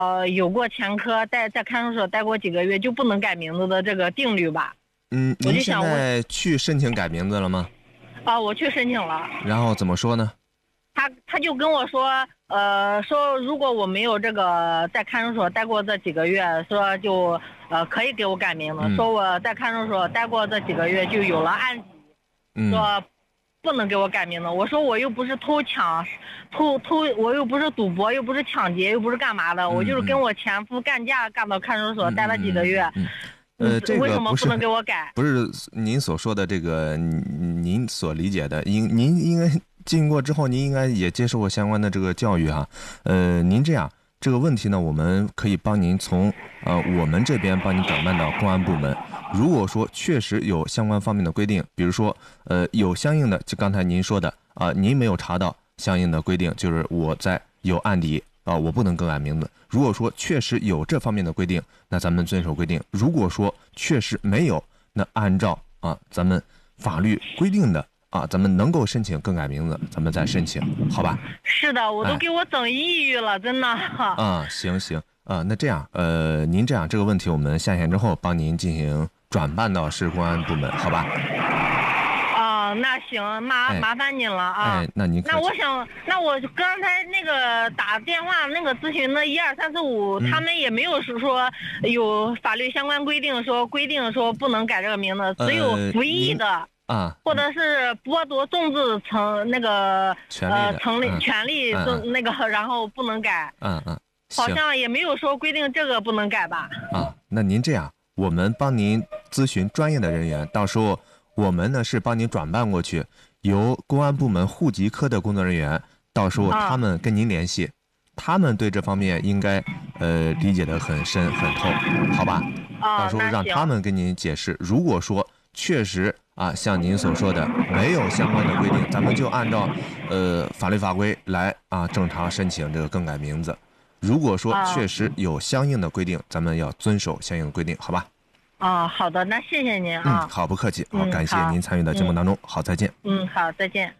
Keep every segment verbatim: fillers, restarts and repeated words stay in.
呃有过前科，待在看守所待过几个月就不能改名字的这个定律吧？ 嗯， 我就您现想问在去申请改名字了吗？ 啊、我去申请了， 然后怎么说呢？ 他他就跟我说，呃，说如果我没有这个在看守所待过这几个月，说就呃可以给我改名字， 嗯说我在看守所待过这几个月就有了案底， 嗯说不能给我改名字。我说我又不是偷抢，偷偷我又不是赌博，又不是抢劫，又不是干嘛的，我就是跟我前夫干架，干到看守所待了几个月。 嗯嗯嗯呃，这为个不是什么不能给我改？ 不是您所说的这个，您您所理解的，应您应该经过之后，您应该也接受过相关的这个教育哈。呃，您这样这个问题呢，我们可以帮您从呃我们这边帮您转办到公安部门。如果说确实有相关方面的规定，比如说呃有相应的，就刚才您说的啊、您没有查到相应的规定，就是我在有案底。啊，我不能更改名字。如果说确实有这方面的规定，那咱们遵守规定；如果说确实没有，那按照啊咱们法律规定的啊，咱们能够申请更改名字，咱们再申请，好吧？ 是的，我都给我整抑郁了，真的。 啊，行行啊，那这样，呃，您这样这个问题，我们下线之后帮您进行转办到市公安部门，好吧？ 啊，那行，麻哎麻烦您了啊。 哎，那您客气那我想，那我刚才那个打电话那个咨询的一二三四五， 嗯他们也没有是说有法律相关规定说规定说不能改这个名字，只有呃服役的。 啊， 或者是剥夺政治成那个权利的呃成立嗯权利嗯就那个，然后不能改， 嗯嗯，行好像也没有说规定这个不能改吧？ 啊，那您这样，我们帮您咨询专业的人员，到时候我们呢是帮您转办过去，由公安部门户籍科的工作人员，到时候啊他们跟您联系，他们对这方面应该呃理解的很深很透，好吧？ 啊， 到时候那行让他们跟您解释。如果说确实啊，像您所说的没有相关的规定，咱们就按照呃法律法规来啊正常申请这个更改名字。如果说啊确实有相应的规定，咱们要遵守相应的规定，好吧？ 啊，好的，那谢谢您嗯， 啊。 好，不客气，好， 嗯感谢好您参与到节目当中，好，再见。 嗯，好，再见。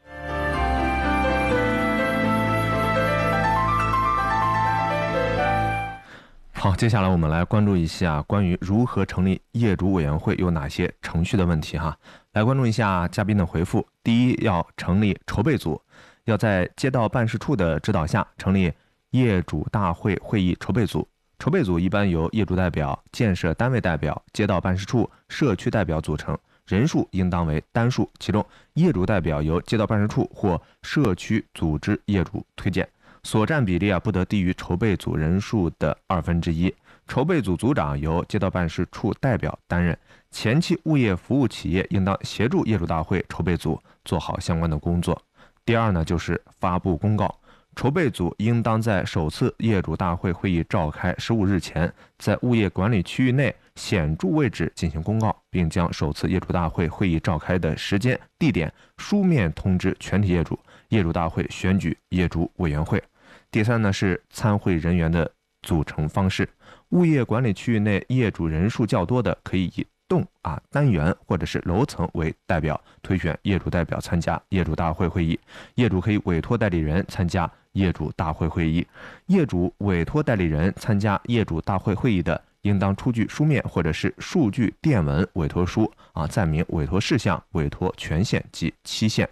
好，接下来我们来关注一下关于如何成立业主委员会有哪些程序的问题哈。来关注一下嘉宾的回复。第一，要成立筹备组，要在街道办事处的指导下成立业主大会会议筹备组。筹备组一般由业主代表、建设单位代表、街道办事处、社区代表组成，人数应当为单数，其中业主代表由街道办事处或社区组织业主推荐。所占比例啊不得低于筹备组人数的二分之一。筹备组组长由街道办事处代表担任。前期物业服务企业应当协助业主大会筹备组做好相关的工作。第二呢，就是发布公告。筹备组应当在首次业主大会会议召开十五日前，在物业管理区域内显著位置进行公告，并将首次业主大会会议召开的时间、地点书面通知全体业主。业主大会选举业主委员会。第三呢是参会人员的组成方式。物业管理区域内业主人数较多的，可以以栋啊单元或者是楼层为代表推选业主代表参加业主大会会议。业主可以委托代理人参加业主大会会议。业主委托代理人参加业主大会会议的，应当出具书面或者是数据电文委托书啊，载明委托事项、委托权限及期限。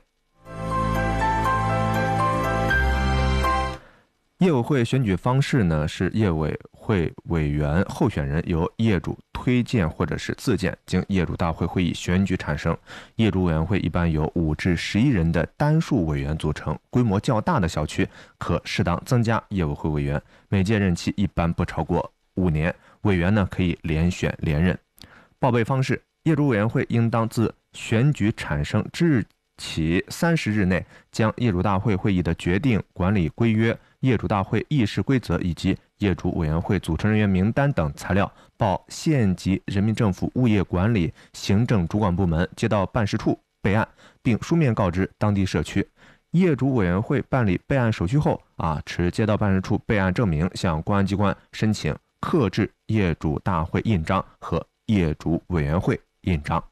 业委会选举方式呢，是业委会委员候选人由业主推荐或者是自荐，经业主大会会议选举产生。业主委员会一般由五至十一人的单数委员组成，规模较大的小区可适当增加业委会委员，每届任期一般不超过五年，委员呢可以连选连任。报备方式，业主委员会应当自选举产生之日起三十日内，将业主大会会议的决定、管理规约、业主大会议事规则以及业主委员会组成人员名单等材料报县级人民政府物业管理行政主管部门街道办事处备案，并书面告知当地社区。业主委员会办理备案手续后啊，持街道办事处备案证明向公安机关申请刻制业主大会印章和业主委员会印章。